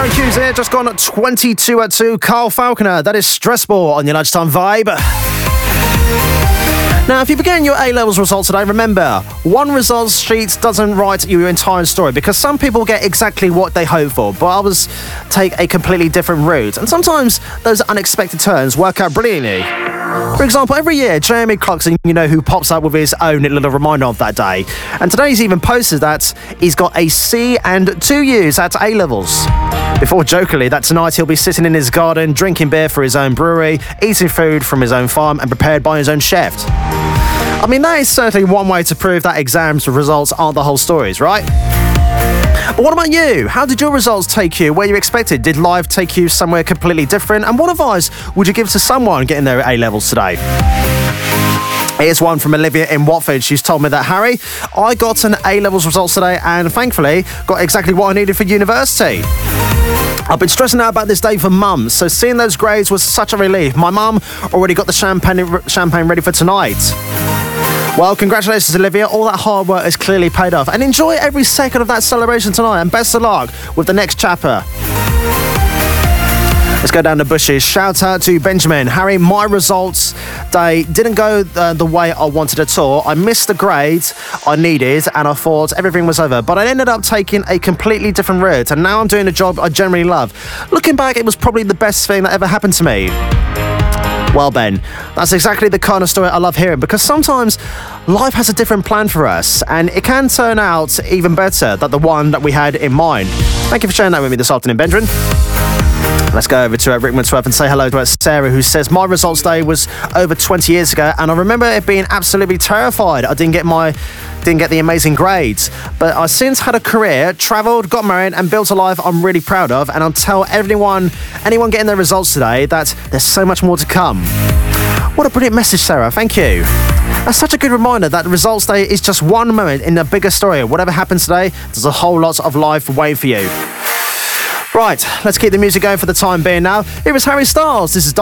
Johnny Hughes here, just gone 22 at 2. Carl Falconer, that is Stress Ball on your lunchtime vibe. Now, if you begin your A-levels results today, remember, one results sheet doesn't write your entire story because some people get exactly what they hope for, but others take a completely different route. And sometimes those unexpected turns work out brilliantly. For example, every year, Jeremy Clarkson, who pops up with his own little reminder of that day. And today he's even posted that he's got a C and 2 U's at A-levels. Before jokingly that tonight he'll be sitting in his garden, drinking beer for his own brewery, eating food from his own farm and prepared by his own chef. I mean, that is certainly one way to prove that exams results aren't the whole stories, right? But what about you? How did your results take you where you expected? Did life take you somewhere completely different? And what advice would you give to someone getting their A-levels today? Here's one from Olivia in Watford. She's told me that, Harry, I got an A-levels results today and thankfully got exactly what I needed for university. I've been stressing out about this day for months, so seeing those grades was such a relief. My mum already got the champagne ready for tonight. Well, congratulations, Olivia. All that hard work has clearly paid off. And enjoy every second of that celebration tonight. And best of luck with the next chapter. Let's go down the bushes. Shout out to Benjamin. Harry, my results day didn't go the way I wanted at all. I missed the grades I needed and I thought everything was over. But I ended up taking a completely different route. And now I'm doing a job I generally love. Looking back, it was probably the best thing that ever happened to me. Well, Ben, that's exactly the kind of story I love hearing because sometimes life has a different plan for us and it can turn out even better than the one that we had in mind. Thank you for sharing that with me this afternoon, Benjamin. Let's go over to Rick Munsworth and say hello to Sarah, who says, my results day was over 20 years ago and I remember it being absolutely terrified. I didn't get the amazing grades, but I since had a career, travelled, got married and built a life I'm really proud of, and I'll tell anyone getting their results today that there's so much more to come. What a brilliant message, Sarah. Thank you. That's such a good reminder that the results day is just one moment in the bigger story. Whatever happens today, there's a whole lot of life waiting for you. Right, let's keep the music going for the time being now. Here is Harry Styles. This is